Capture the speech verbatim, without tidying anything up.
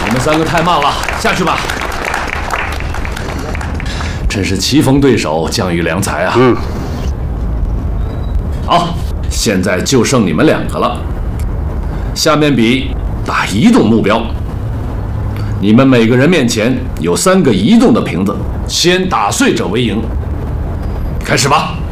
你们三个太慢了，下去吧。真是棋逢对手，将遇良才啊！ 嗯。 好，现在就剩你们两个了。下面比打移动目标。你们每个人面前有三个移动的瓶子，先打碎者为赢。开始吧。